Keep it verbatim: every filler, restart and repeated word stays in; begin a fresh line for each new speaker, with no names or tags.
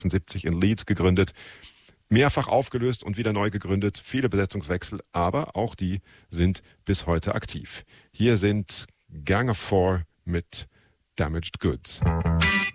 siebzig in Leeds gegründet, mehrfach aufgelöst und wieder neu gegründet, viele Besetzungswechsel, aber auch die sind bis heute aktiv. Hier sind Gang of Four mit Damaged Goods.